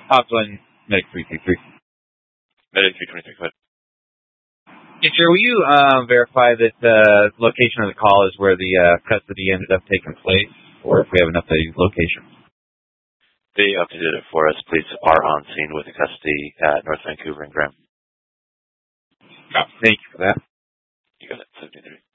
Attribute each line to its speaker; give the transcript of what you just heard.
Speaker 1: Hotline Medic 333.
Speaker 2: Medic 323, go ahead.
Speaker 1: Yes, sir, will you verify that the location of the call is where the custody ended up taking place, or if we have an updated location?
Speaker 2: They updated it for us. Police are on scene with the custody at North Vancouver and Graham.
Speaker 1: Thank you for that.
Speaker 2: You got it, 73.